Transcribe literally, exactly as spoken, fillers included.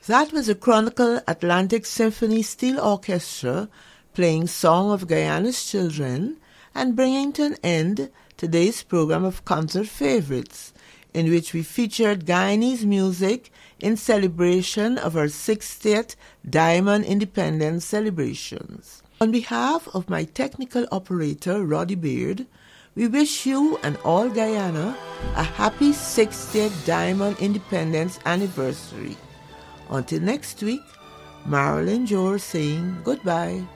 That was the Chronicle Atlantic Symphony Steel Orchestra playing Song of Guyana's Children and bringing to an end today's program of Concert Favorites, in which we featured Guyanese music in celebration of our sixtieth Diamond Independence celebrations. On behalf of my technical operator, Roddy Beard, we wish you and all Guyana a happy sixtieth Diamond Independence anniversary. Until next week, Marilyn Jore saying goodbye.